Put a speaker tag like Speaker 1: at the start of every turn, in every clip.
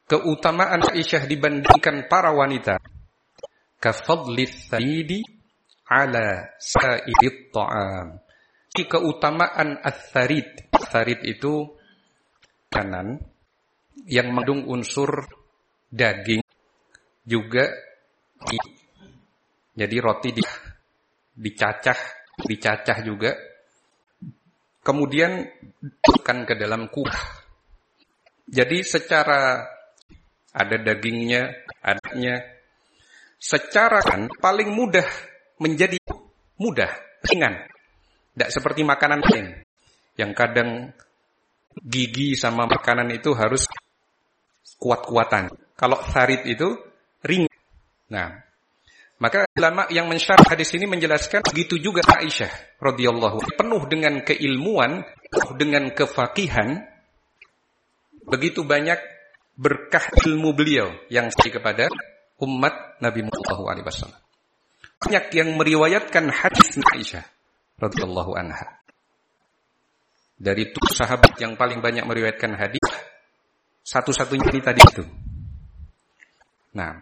Speaker 1: keutamaan Aisyah dibandingkan para wanita. Kafadlis saridi ala sa'idit ta'am. Keutamaan ats-tsarid. Tsarid itu makanan yang mengandung unsur daging juga. Jadi roti dicacah juga. Kemudian dimasukkan ke dalam kuah. Jadi secara ada dagingnya, adanya. Secara kan paling mudah menjadi mudah, ringan. Tidak seperti makanan lain. Yang kadang gigi sama makanan itu harus kuat-kuatan. Kalau tsarid itu ringan. Nah, maka ulama yang mensyarah hadis ini menjelaskan begitu juga Aisyah radhiyallahu anha, penuh dengan keilmuan, penuh dengan kefaqihan, begitu banyak berkah ilmu beliau yang sampai kepada umat Nabi Muhammad SAW. Banyak yang meriwayatkan hadis Aisyah radhiyallahu anha. Dari itu sahabat yang paling banyak meriwayatkan hadis, satu-satunya ini tadi itu. Nah,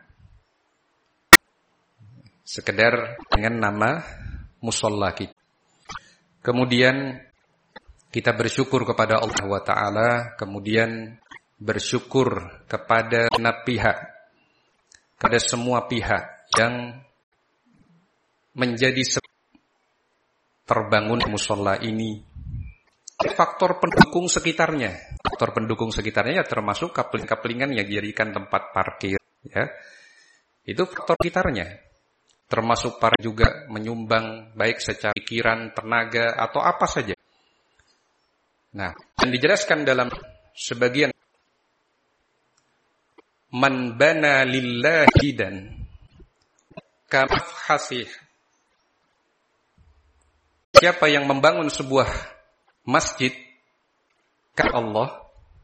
Speaker 1: sekedar dengan nama musalla kita. Kemudian kita bersyukur kepada Allah wa ta'ala, kemudian bersyukur kepada pihak, kepada semua pihak yang menjadi terbangun musalla ini. Faktor pendukung sekitarnya. Faktor pendukung sekitarnya ya termasuk kapling-kaplingan yang dijadikan tempat parkir. Ya. Itu faktor sekitarnya. Termasuk para juga menyumbang baik secara pikiran, tenaga, atau apa saja. Nah, dan dijelaskan dalam sebagian man bana lillahi dan kamafhasih. Siapa yang membangun sebuah masjid ke Allah,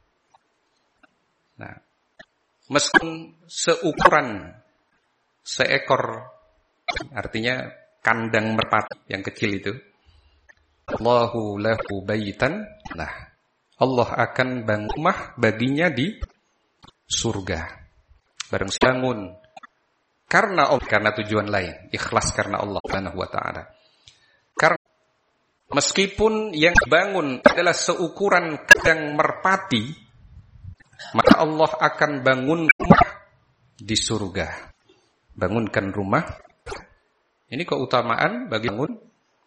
Speaker 1: nah, meskipun seukuran seekor, artinya kandang merpati yang kecil itu, Allahu lahu baitan, nah, Allah akan bangun rumah baginya di surga. Bareng bangun karena Allah, karena tujuan lain, ikhlas karena Allah Subhanahu wa ta'ala. Karena meskipun yang dibangun adalah seukuran kandang merpati, maka Allah akan bangun rumah di surga. Bangunkan rumah. Ini keutamaan bagi bangun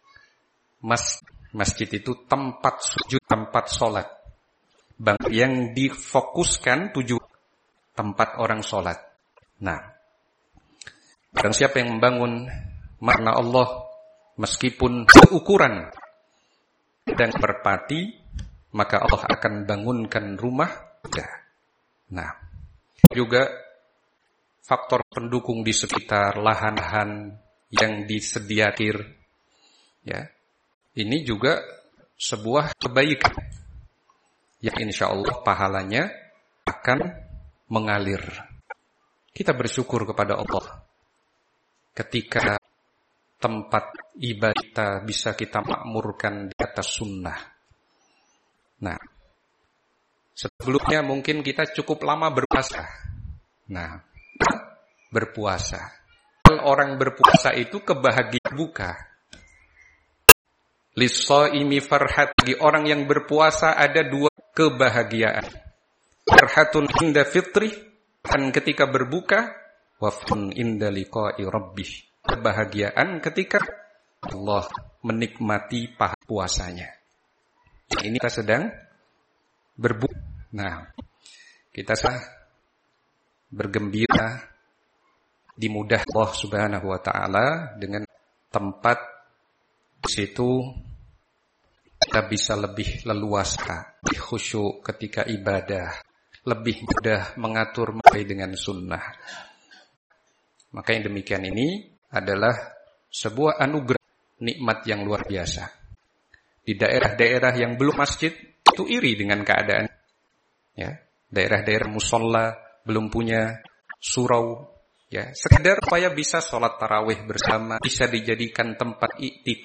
Speaker 1: masjid itu tempat sujud, tempat sholat. Yang difokuskan tujuan tempat orang sholat. Nah, barang siapa yang membangun makna Allah meskipun seukuran dan merpati, maka Allah akan bangunkan rumah. Nah, juga faktor pendukung di sekitar lahan-lahan yang disediakan, ya, ini juga sebuah kebaikan yang insya Allah pahalanya akan mengalir. Kita bersyukur kepada Allah ketika tempat ibadah kita bisa kita makmurkan di atas sunnah. Nah, sebelumnya mungkin kita cukup lama berpuasa. Nah, berpuasa. Orang berpuasa itu kebahagiaan buka. Lis-shaimi farhat, bagi orang yang berpuasa ada dua kebahagiaan. Farhatun inda fitrih, dan ketika berbuka, wafun inda liqa'i rabbih, kebahagiaan ketika Allah menikmati pahala puasanya. Ini kita sedang berbuka. Nah, kita bergembira dimudah Allah Subhanahu wa ta'ala dengan tempat di situ kita bisa lebih leluasa, lebih khusyuk ketika ibadah, lebih mudah mengatur dengan sunnah. Maka yang demikian ini adalah sebuah anugerah, nikmat yang luar biasa. Di daerah-daerah yang belum masjid itu iri dengan keadaan, ya, daerah-daerah musola belum punya surau, ya, sekedar supaya bisa sholat tarawih bersama, bisa dijadikan tempat iktikaf,